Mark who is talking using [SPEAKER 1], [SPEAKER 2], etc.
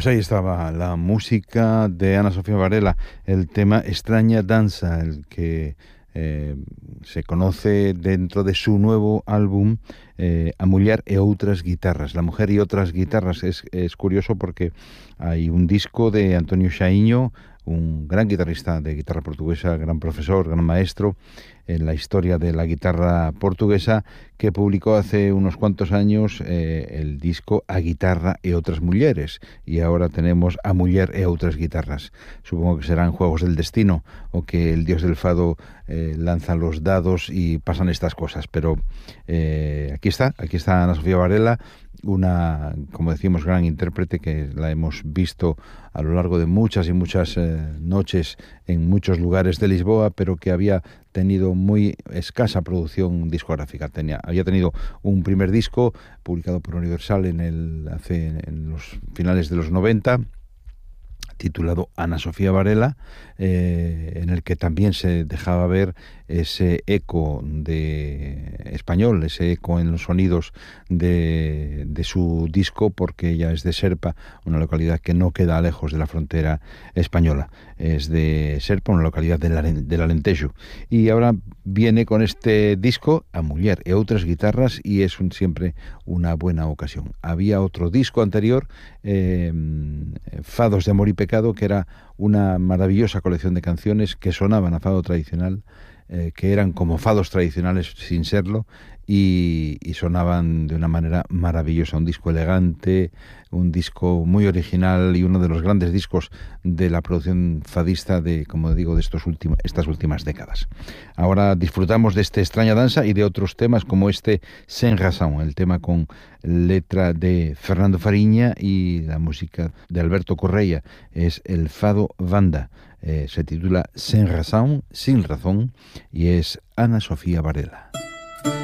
[SPEAKER 1] Pues ahí estaba la música de Ana Sofía Varela, el tema Extraña Danza, el que se conoce dentro de su nuevo álbum A Muller e Outras Guitarras. La mujer y otras guitarras es curioso porque hay un disco de Antonio Xaíño, un gran guitarrista de guitarra portuguesa, gran profesor, gran maestro en la historia de la guitarra portuguesa, que publicó hace unos cuantos años el disco A Guitarra e Outras Mulleres, y ahora tenemos A Muller e Outras Guitarras. Supongo que serán juegos del destino o que el dios del fado lanza los dados y pasan estas cosas, pero aquí está Ana Sofía Varela, una, como decimos, gran intérprete que la hemos visto a lo largo de muchas y muchas noches en muchos lugares de Lisboa, pero que había tenido muy escasa producción discográfica. Había tenido un primer disco publicado por Universal en los finales de los 90, titulado Ana Sofía Varela, en el que también se dejaba ver ese eco de español, ese eco en los sonidos de su disco, porque ella es de Serpa, una localidad que no queda lejos de la frontera española. Es de Serpa, una localidad del Alentejo. Y ahora viene con este disco A Muller e Outras Guitarras, y es siempre una buena ocasión. Había otro disco anterior, Fados de Amor y Pecado, que era una maravillosa colección de canciones que sonaban a fado tradicional, que eran como fados tradicionales sin serlo, y sonaban de una manera maravillosa. Un disco elegante, un disco muy original y uno de los grandes discos de la producción fadista de, como digo, de estas últimas décadas. Ahora disfrutamos de este Extraña Danza y de otros temas como este Sen Razón, el tema con letra de Fernando Fariña y la música de Alberto Correia. Es el fado Vanda. Se titula Sen Razón, sin razón, y es Ana Sofía Varela.